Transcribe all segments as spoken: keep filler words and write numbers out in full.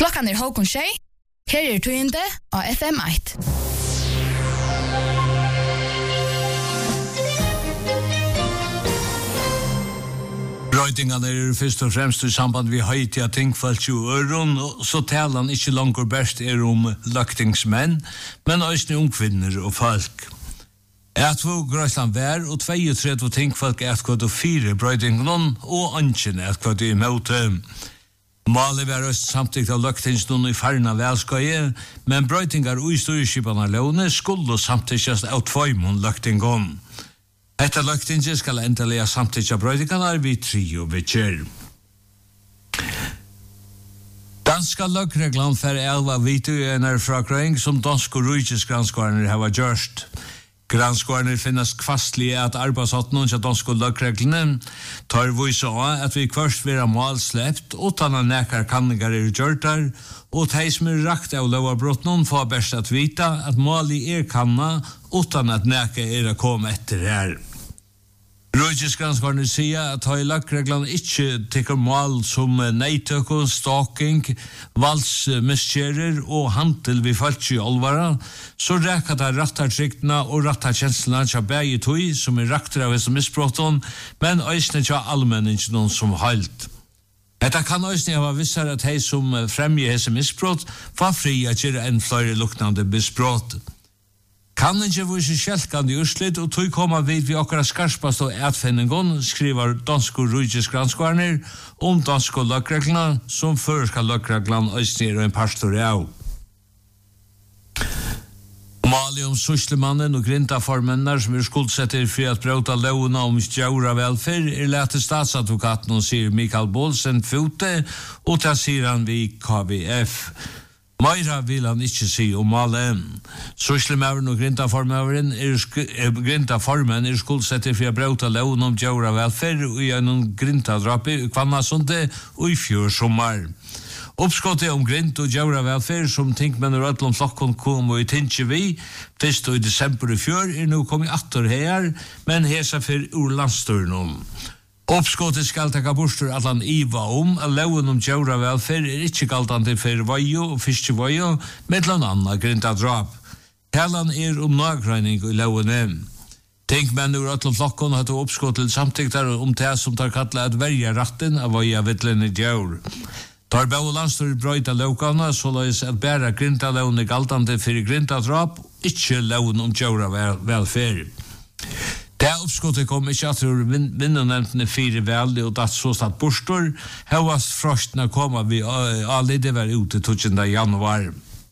Klokkan er halv tjei. Her er tøyende av F M ett. Brøydingan er først og fremst i samband vi høytida tingfalt jo øron, så talan ikke langt best er om løktingsmenn, men også ungkvinner og folk. Etvo Grøsland vær og tjuetre tingfolk etkvad og fire brøydingan og anken etkvad i møte. Målet var også samtidig av løktingsnån i farna velskøye, men brøydingar og i styrskipan av låne skulle samtidig av tvøymon løktingon. Etter løktinget skal endelig samtidig av brøydingarna vi trio vittjer. Danska løkreglan for elva vituener fra grøyng som dansk og rujtjes granskvarner hava gjørst. Granskvarner finnes kvastlig at arbeidshattene til danske løkreglene tar vise av at vi først vil ha mål slept, utan at nekar kanningar er gjørtar, og de som er rakt av lovabrottene får best at vita at målet er kanna, utan at nekar er å komme etter her. Rujtjesgranskvarner sier at de løkreglene ikke tykker mål som neitøkken, stalking, valsmiskjerer og handel vi falt i olvara, så rekker det rattartryktene og rattarkjenslene til begge tog som er rakter av disse misbrotten, men øyne til allmenningen som halt. Dette kan øyne ha vissere at de som fremger disse misbrott får fri at gjøre en flere luknande misbrott. Kan ikke vise kjelkande urslit og tog koma vid vi okkara skarpast og etfinningon, skriver dansko rujtjesgranskvarner om dansko løkreglene som før skal løkreglene øyne og en pastor av. Mali om suslemannen og grintaformennar som er skuldsetter fri at brauta lovna om stjaura velfer er lete statsadvokaten og sier Mikael Bolsen Fute og ta sier han vi K V F. Meira vil han ikke si om Mali. Suslemannen og grintaformen er, er, grintaformen er skuldsetter fri at brauta lovna om stjaura velfer og gjennom grintadrappi i Kvannasunde og i fjør sommar. Uppskottet om grint og djaura velfer som tinkmenn og öllom flokkon kom og i tinkje vi, fyrst og i desember i fjør er nu kommet atter her, men hesa fyr ur landstøren. Uppskottet skal taka bostur allan iva om at loven om djaura velfer er ikke galtande for vajo og fiskevajo, medlan anna grinta drap. Helan er om nagreining i loven. Tinkmenn ur öllom flokkon hadde uppskottet samtiktar om det som tar kalla at verja ratten av vaja vittlene djaur. Tar bau landstor brøyta laukana, så løys at bæra grinta laun er galtande fyrir grinta drap, ikkje laun om djaura velfer. Det oppskottet kom ikkje at ur vinnunevntene fire veldig og datt så statt bostor, hevast frostna koma vi alide var ute tjuende januar.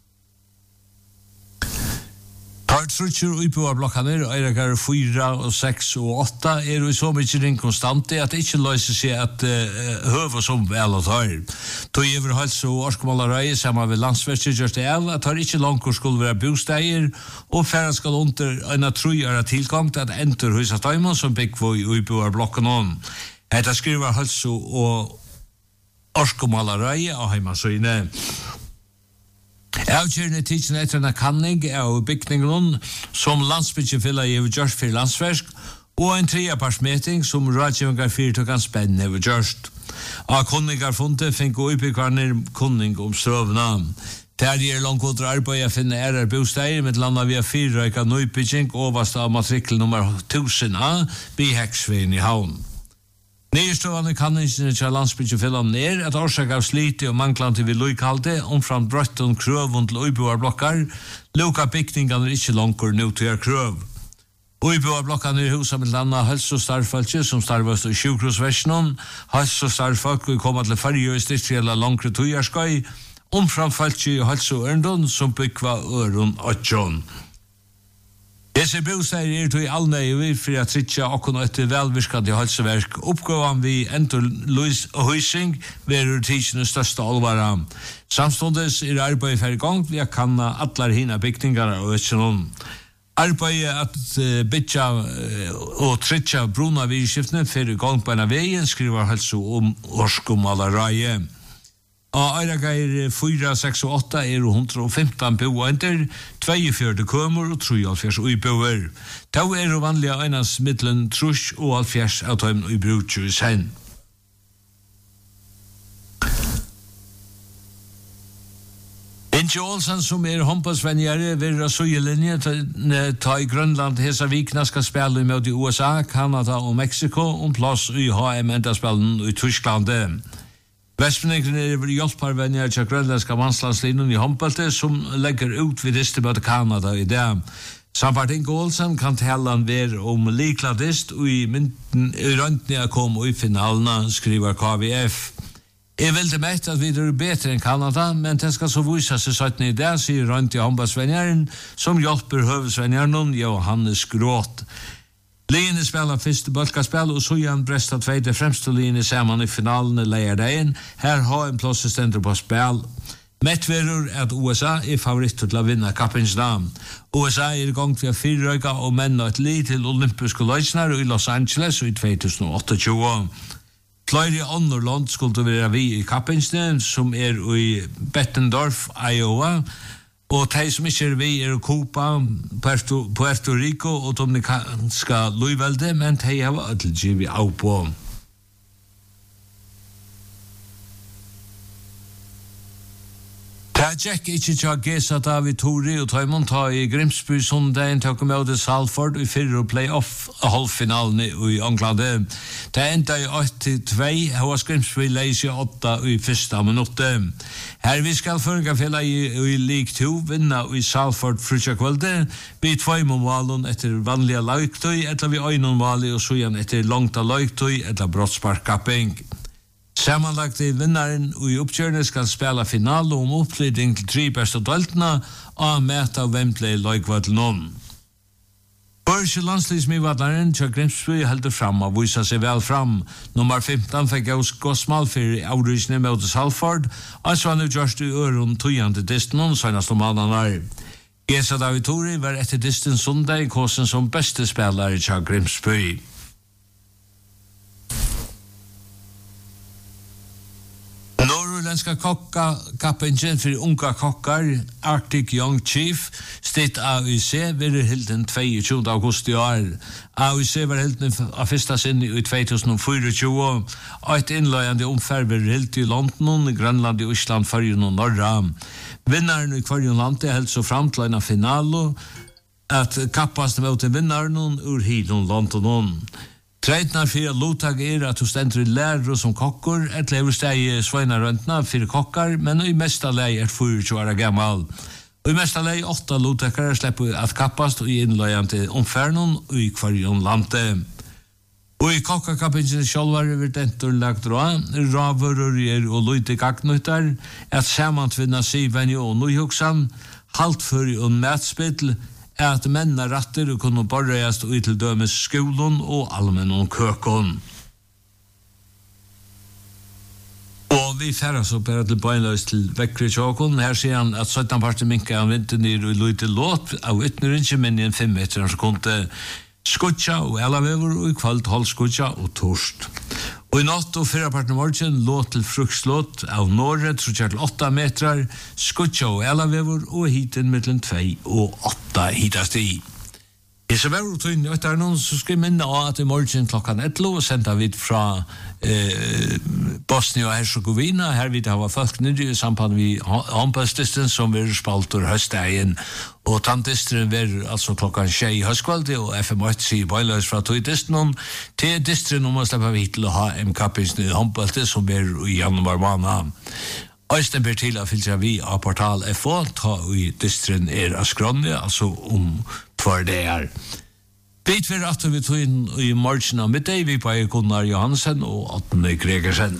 Tar trutjer uppe av blokkaner, eirakar fyra og seks og åtta, er jo så mykje ring konstante at det ikke løser seg at uh, høver som vel og tar. Tog over hals og årskommalarøy sammen ved landsverket gjørst det av at tar ikke langt skulle være bosteier, og færre skal under en av trojere tilgang til at enter hos at døymon som bygg for uppe av blokkaner. Hetta skriver hals og årskommalarøy av heimasøyne. Avgjørende tidsen etter en kanning av bygningen som landsbyggefylla i gjørst for landsversk og en treaparsmeting som rådgivingar fyrtøkkan spennende i gjørst. Av kunningar fundet fikk uibyggvarner kunning om strøvna. Der er langkodre arbeid å finne ærer bosteier med landa via fyrrøyka nøybygging overst av matrikkel nummer tusen A by Heksveien i havn. Nyrstående kanningen til landsbyggefyllan er at årsak av slite og manglande vi lojkalde omfram brøtten krøvun til uiboarblokkar, lukka bygningan er ikke langkur nu til krøv. Uiboarblokkar er husa med landa helse- og starfalkje som starvast i sjukrosversjonen, helse- og starfalk vil komme til farge og stridsgjela langre tujarskøy, omfram falkje og helse- og ørndon som byggva øron åttjon. Desse bosteier er til allnøyver for at tritja okkon etter velvirskande halseverk. Oppgåvan vi endur lus og høysing verur tidsene største alvara. Samstundes er arbeid fer i gang vi a kanna allar hina bygningar og øtsenon. Arbeidet at uh, bytja uh, og tritja bruna virskiftene fer i gang på en av veien, skriver helse om årskommalarøye. Og Eiragair fyra, seks og åtta er hundre og femten boender, tjueåtte kømer og treoghalvfjerds uiboer. Da er det vanlige einans middelen trus og halvfjerds av tøymen uibrukju i sen. Inge Olsen, som er håndballsvenjere, vil ha søyelinje ta i Grønland hesa vikna skal spille mot i U S A, Kanada og Mexico, om plass i H M enda-spillen i Tyskland. Vestmenningen er hjelparvenjere til grønlandska mannslandslinjen i håndballet, som legger ut vid diste mot Kanada i det. Sampart Inge Olsen kan tala han være om likladist, og i mynden i røntene jeg kom i finalene, skriver K V F. Jeg vil det mest at vi er bedre enn Kanada, men det skal så vise seg sytten i det, sier Rønt i håndballsvenjeren, som hjelper høvesvenjeren Johannes Gråt. Liene spiller første bølkaspill, og så igjen Bresta tveite fremste liene sammen i finalen leier det inn. Her har en plass stender på spill. Mettverer at U S A er favoritt til å vinne kappingsdam. U S A er i gang til å fyrrøyke og menn og et li til olympiske løsner i Los Angeles i tjueåtte. Flere andre land skulle være vi i kappingsdam, som er i Bettendorf, Iowa, og de som ikke er vi er i Cuba, Puerto, Puerto Rico og Dominikanska Løyvelde, men de har vært givet av på. Det gikk ikke til å gese David Tori og Tøymon ta i Grimsby sondagen til å komme ut i Salford i fyrre play-off halvfinalen i England. Det enda i åtte til to, hos Grimsby leis i åtta i første minuttet. Her vi skal førge fjellet i, i League to vinne i Salford frutjakvelde, vi tvøymon valen etter vanlige løyktøy, etter vi øynon vali og så igjen etter langta løyktøy, etter brottsparkapping. Sammanlagt i vinnaren og i oppkjørende skal spela finale om opplyding til tre beste døltene og møte av Wembley løykvadlen. Børse landslismivadlaren til Grimsby heldur fram og viser seg vel fram. Nummer femton fikk jeg gossmal for avrysene mot Salford, og så han utgjørst i øren tøyende disten senast om annan. Gesa David Tori var etter disten sundag kåsen som beste spelare til Grimsby. Norrländska kokka kappingen för unga kockar Arctic Young Chief state A U C vill hilden tjugoandra augusti i år. A U C var hilden av första sin i tjugohundrafyrtio och ett inlöjande omfärver hilt i London, Grönland, Island, Färjön och Norra. Vinnaren i kvarjon land är helt så fram till en final att kappas mot vinnaren ur Hidon London. Treitnar fyrir lotag er at du stendur i lærer som kokkor, et lever steg i sveinarøntna fyrir kokkar, men i mesta lei er tjuefire år gammal. Og i mesta lei åtta lotakar slipper at kappast og i innløyande omfernon og i kvarjon lande. Og i kokkakappingen sjálvar er dentur lagt råa, ravurur og lute gagnuttar, at samantvinna sivenju og nøyhugsan, haltfyrir og matspill, er at menna ratter og kunne borreast ut til dømes skolen og allmennon køkon. Og vi færres opp her til bøynløys til vekkri tjåkon. Her sier han at sytten parter minka han vinter ned og lute låt av ytner ikke menn i en fem meter så kunne skutja og elavever og i kvalt hold skutja og torst. Og i natt og fyrre parten morgen låt til frukslåt av Norge trukket til åtta metrar, skutja og elavever og hiten mellom tvei og åtta hitast i. I så var det tøyne etter noen, så skal jeg minne av at i morgen klokkan elleve og sendte vi fra eh, Bosnia og Herzegovina. Her vil det ha folk nere i samband med håndballsdisten som vil spalt ur høstdagen. Og tantdisteren vil altså klokkan tjei i høstkvaldi og F M åtte sier bøyløs fra tøydisten til disteren om å slippe vi til å ha M K-pisten i håndballet som vil i januar måned. Øysten ber til å filtre vi av portal F O, ta i distren er av skronne, altså om for det er. Bit for at vi tog inn i morgen av middag, vi på Gunnar Johansen og Atne Gregersen.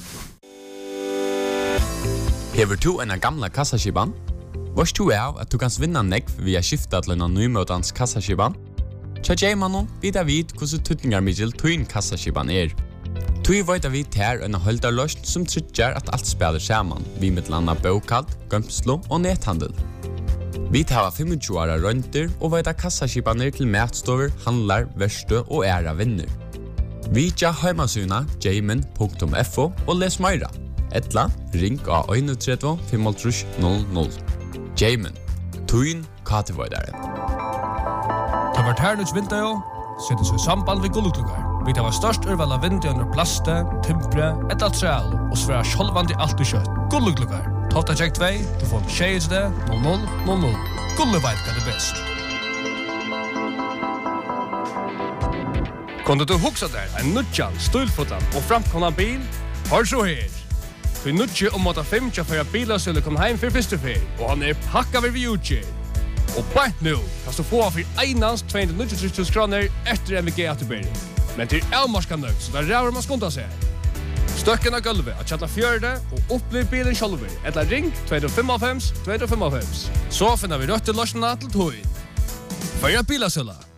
Hever du en gamla kassaskiban? Vars du er at du kan vinna negv via skifta til en nymøtans kassaskiban? Tja djeimanon, vita vid hvordan tutningar middel tuin kassaskiban er. Tui vita vid her en holdarløst som tryggjar at alt spiller saman, vi med landa bokald, gømslo og nethandel. Vi tar tjuefem åra rønter og vita kassaskibaner til matstover, handlar, verste og æra vinner. Vi tja heimasuna jeimen punktum f o og les meira. Etla, ring av tre tre fem null null. Jeimen, tuin katevoidaren. Det var tærnuts vinter jo, setter seg samband ved gulluklukar. Vi tar størst urvala vinter under plaste, timpre, etla træl og sværa sjolvandi alt og kjøtt. Gulluklukar. Tofta check två, telefon tjej det, noll noll noll noll. Gulle vet vad det bäst. Kunde du huxa där en nutjan, stulfotan och framkomna bil? Har så här. För nutje om att fem tja för bilar skulle komma hem för första fel och han är packad vid utge. Och bara nu kan du få för einans tvåhundranittiotre tusen kronor efter M V G ATB. Men till Elmarskan nöjd så där rör man skonta sig. Stöcken av gulvet att chatta fjörde och upplev bilen själv. Eller ring två fem fem två fem fem. Så finner vi rött till lösningen till tog. För jag bilar